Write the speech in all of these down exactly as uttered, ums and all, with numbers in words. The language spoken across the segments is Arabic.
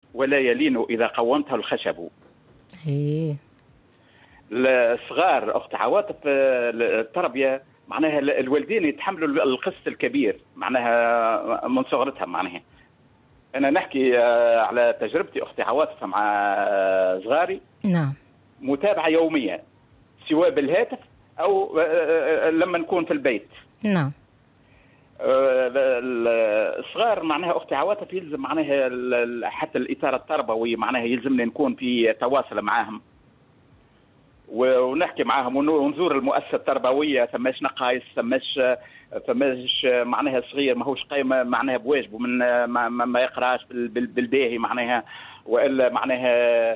ولا يلين إذا قومته الخشب. ايه الصغار أخت عواطف التربية معناها الوالدين يتحملوا القسط الكبير معناها من صغرتها. معناها أنا نحكي على تجربتي أختي عواطف مع صغاري. نعم. متابعة يومية سواء بالهاتف أو لما نكون في البيت. نعم. الصغار معناها أختي عواطف يلزم معناها حتى الإطار التربوي معناها يلزمنا نكون في تواصل معهم ونحكي معهم ونزور المؤسسة التربوية. ثماش نقايص ثماش ثماش معناها صغير ماهوش قايمة معناها بواجبه من ما, ما يقراش بالباهي معناها وإلا معناها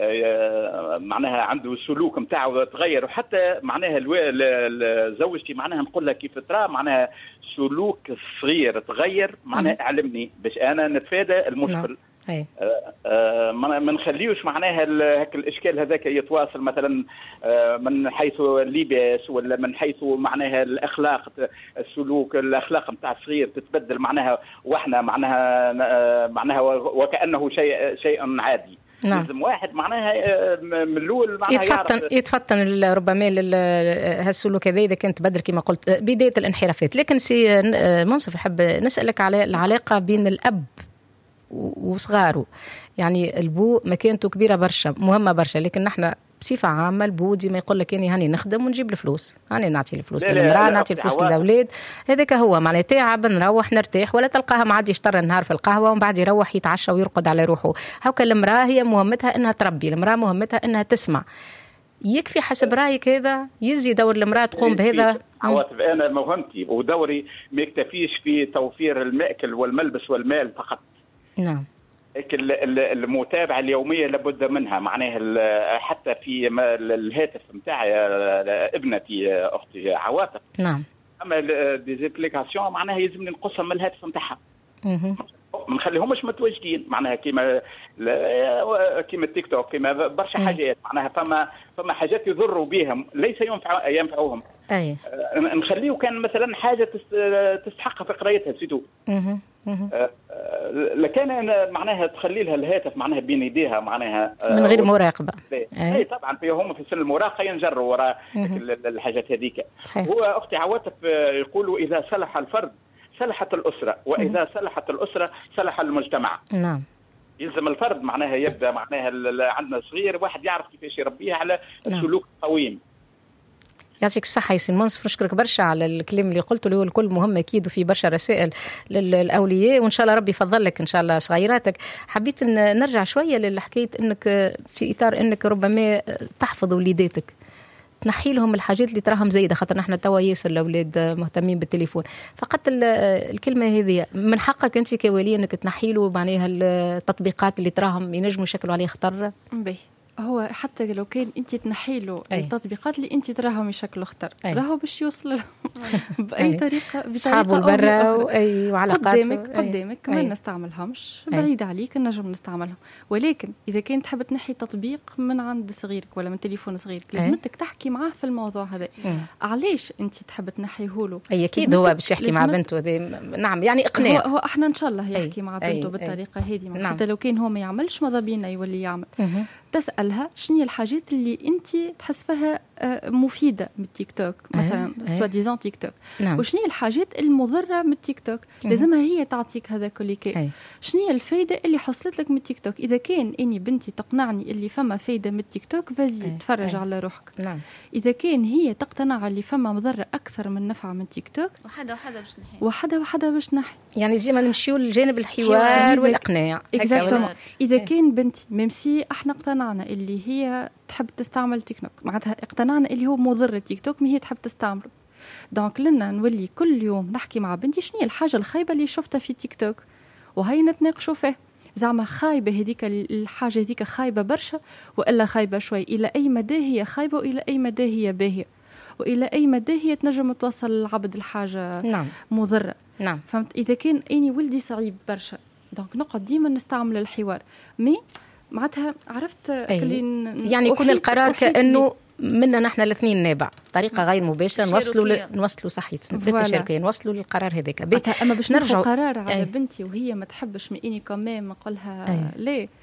معناها عنده سلوك متاعه تغير. وحتى معناها زوجتي معناها نقول لها كيف ترى معناها سلوك صغير تغير معناها اعلمني باش انا نتفادى المشكل. أي. آه آه ما نخليوش معناها هك الاشكال هذاك يتواصل مثلا آه من حيث اللباس ولا من حيث معناها الاخلاق السلوك الاخلاق نتاع الصغير تتبدل معناها واحنا معناها آه معناها وكانه شيء شيء عادي. نعم. لازم واحد معناها من الاول معناها يتفطن يعرف يتفطن ربما هالسلوك هذا اذا كنت بدر كما قلت بدايه الانحرافات. لكن سي منصف حب نسالك على العلاقه بين الاب وصغاره. يعني البو مكانته كبيره برشا مهمه برشا، لكن نحن بصفه عامه البو ديما يقول لك اني هاني نخدم ونجيب الفلوس، هاني نعطي الفلوس للمراه نعطي الفلوس للاولاد. هذاك هو معناه تعب نروح نرتاح، ولا تلقاها معدي يشتر النهار في القهوه ومن بعد يروح يتعشى ويرقد على روحه. هكا المراه هي مهمتها انها تربي، المراه مهمتها انها تسمع. يكفي حسب رايك هذا يزي دور المراه تقوم بهذا؟ عواطف انا مهمتي ودوري ما يكتفيش في توفير المأكل والملبس والمال فقط. نعم. المتابعة اليومية لابد منها معناها حتى في الهاتف متاع ابنتي أختي عواطف. نعم. أما ديزيبليكاسيون معناها يلزم نقصهم من الهاتف متاعها. ما نخليهمش متواجدين معناها كيما كيما التيك توك كيما برشا حاجات معناها فما فما حاجات يضروا بهم ليس ينفع ينفعوهم. أي. نخليه كان مثلا حاجة تستحق في قرايتها سيتو. لكن معناها تخلي لها الهاتف معناها بين يديها معناها من غير مراقبه. اي, أي طبعا هم في سن المراهقه ينجروا وراء الحاجات هذيك. هو اختي عواطف يقولوا اذا صلح الفرد صلحت الاسره، واذا صلحت الاسره صلح المجتمع. نعم. يلزم الفرد معناها يبدا معناها عندنا صغير واحد يعرف كيفاش يربيه على السلوك القويم. يعطيك الصحة يا سي منصف، نشكرك برشا على الكلام اللي قلته اللي هو الكل مهم أكيد، وفي برشا رسائل للأولياء، وإن شاء الله ربي يفضل لك إن شاء الله صغيراتك. حبيت أن نرجع شوية للحكاية أنك في إطار أنك ربما تحفظ وليداتك، تنحي لهم الحاجات اللي تراهم زايدة، خاطر نحن توا ياسر الأولاد مهتمين بالتليفون. فقط الكلمة هذه من حقك أنت كولي أنك تنحي له معناها التطبيقات اللي تراهم ينجموا يشكلوا عليه خطر. به هو حتى لو كان انت تنحي له التطبيقات اللي انت تراهم يشكلوا خطر، راهو باش يوصل لهم باي أي. طريقه بصحابه برا واي وعلاقات قدامك قدامك ما نستعملهمش بعيد عليك نجم نستعملهم. ولكن اذا كان تحب تنحي تطبيق من عند صغيرك ولا من تليفون صغيرك لازمتك تحكي معاه في الموضوع هذا. علاش انت تحب تنحيه له؟ اي اكيد هو باش يحكي مع بنته. نعم يعني اقناع. هو, هو احنا ان شاء الله يحكي مع بنته بالطريقه هذه. نعم. حتى لو كان هو ما يعملش ماذا بينا يولي يعمل. تسألها شنو هي الحاجات اللي انت تحس فيها مفيده من التيك توك مثلا سوا ديزون تيك توك. نعم. وشنو هي الحاجات المضره من التيك توك لازمها هي تعطيك هذا كل كي. شنو هي الفايده اللي حصلت لك من التيك توك؟ اذا كان اني بنتي تقنعني اللي فما فايده من التيك توك فازي تفرج على روحك. نعم. اذا كان هي تقتنع اللي فما مضره اكثر من نفع من تيك توك وحده وحده باش نحي وحده وحده باش نحي. يعني ديما نمشيو لجانب الحوار والاقناع. اذا كان بنتي ميمسي احنا اقتنعنا اللي هي تحب تستعمل تيك توك معناتها اقتنعنا اللي هو مضر التيك توك ما هي تحب تستعمله، دونك لنا نولي كل يوم نحكي مع بنتي شنو هي الحاجه الخايبه اللي شفتها في تيك توك وهي نتناقشوا فيه. زعما خايبه هذيك الحاجه هذيك خايبه برشا والا خايبه شوي، الى اي مدى هي خايبه والى اي مدى هي باهيه والى اي مدى هي تنجم توصل للعبد الحاجه. نعم. مضره. نعم. فهمت؟ اذا كان اني ولدي صعيب برشا دونك نقعد ديما نستعمل الحوار مي معناتها عرفت يعني يكون القرار كأنه منا نحن الاثنين نابع طريقه غير مباشره نوصلوا ل... نوصلوا صحيت بالتشاركيه نوصلوا للقرار هذاك. اما باش نرجع قرار على أي. بنتي وهي ما تحبش من اني كمان نقولها ليه